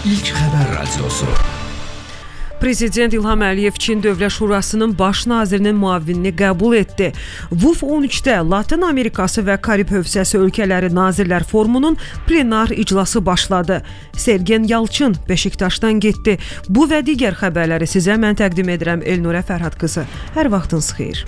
İlk Xəbər Radiosu. Prezident İlham Əliyev Çin Dövlət Şurasının baş nazirinin müavinini qəbul etdi. WUF 13-də Latin Amerikası və Karib hövzəsi ölkələri Nazirlər Forumunun plenar iclası başladı. Sergen Yalçın Beşiktaşdan getdi. Bu və digər xəbərləri sizə mən təqdim edirəm Elnurə Fərhad qızı. Hər vaxtınız xeyir.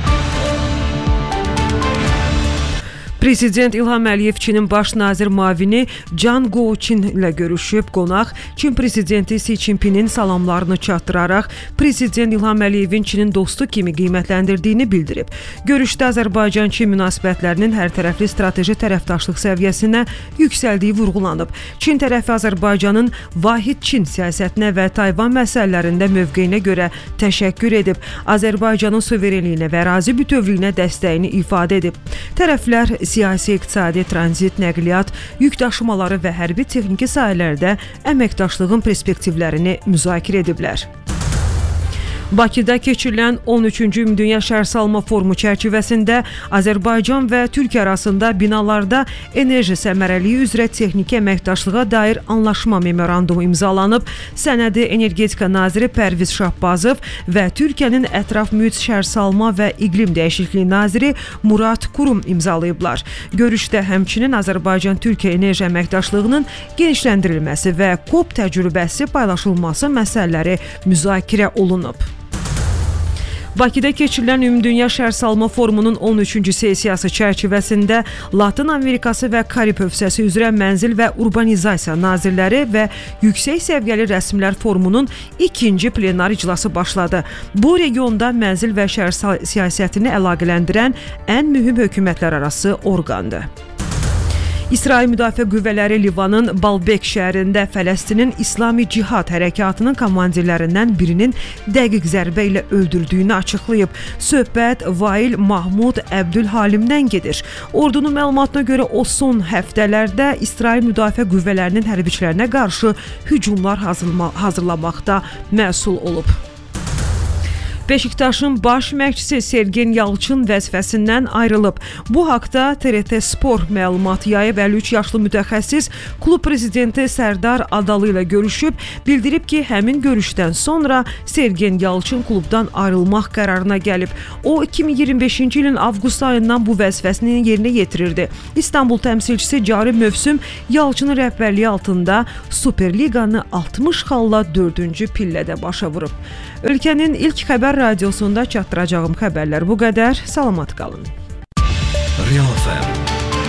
Prezident İlham Əliyev Çinin baş nazir müavini Can Guoqin ilə görüşüb. Qonaq Çin prezidenti Xi Jinpingin salamlarını çatdıraraq Prezident İlham Əliyevin Çinin dostu kimi qiymətləndirdiyini bildirib. Görüşdə Azərbaycan-Çin münasibətlərinin hərtərəfli strateji tərəfdaşlıq səviyyəsinə yüksəldiyi vurğulanıb. Çin tərəfi Azərbaycanın vahid Çin siyasətinə və Tayvan məsələlərində mövqeyinə görə təşəkkür edib. Azərbaycanın suverenliyinə və ərazi bütövlüyünə dəstəyini ifadə edib. Tərəflər siyasi, iqtisadi, tranzit, nəqliyyat, yük daşımaları və hərbi texniki sahələrdə əməkdaşlığın perspektivlərini müzakirə ediblər. Bakıda keçirilən 13-cü Ümumdünya Şəhərsalma Forumu çərçivəsində Azərbaycan və Türkiyə arasında binalarda enerji səmərəliyi üzrə texniki əməkdaşlığa dair anlaşma memorandumu imzalanıb. Sənədi Energetika naziri Pərviz Şahbazov və Türkiyənin Ətraf Mühit Şəhərsalma və İqlim Dəyişikliyi naziri Murad Kurum imzalayıblar. Görüşdə həmçinin Azərbaycan-Türkiyə enerji əməkdaşlığının genişləndirilməsi və COP təcrübəsi paylaşılması məsələləri müzakirə olunub. Bakıda keçirilən Ümumdünya Şəhərsalma Forumunun 13-cü sessiyası çərçivəsində Latin Amerikası və Karib hövzəsi üzrə Mənzil və Urbanizasiya Nazirləri və Yüksək Səviyyəli Rəsmlər Forumunun ikinci plenar iclası başladı. Bu regionda mənzil və şəhər siyasətini əlaqələndirən ən mühüm hökumətlərarası orqandır. İsrail Müdafiə Qüvvələri Livanın Balbek şəhərində Fələstinin İslami Cihad hərəkatının komandirlərindən birinin dəqiq zərbə ilə öldürdüyünü açıqlayıb. Söhbət Vail Mahmud Əbdülhalimdən gedir. Ordunun məlumatına görə o son həftələrdə İsrail Müdafiə Qüvvələrinin hərbiçilərinə qarşı hücumlar hazırlamaqda məsul olub. Beşiktaşın baş məşqçisi Sergen Yalçın vəzifəsindən ayrılıb. Bu haqda TRT Spor məlumat yayıb. 53 yaşlı mütəxəssis klub prezidenti Sərdar Adalı ilə görüşüb. Bildirib ki, həmin görüşdən sonra Sergen Yalçın klubdan ayrılmaq qərarına gəlib. O, 2025-ci ilin avqust ayından bu vəzifəsini yerinə yetirirdi. İstanbul təmsilçisi cari mövsüm Yalçının rəhbərliyi altında Superliqanı 60 xalla 4-cü pillədə başa vurub. Ölkənin ilk xəbər radiosunda çatdıracağım xəbərlər bu qədər. Salamat qalın. Real FM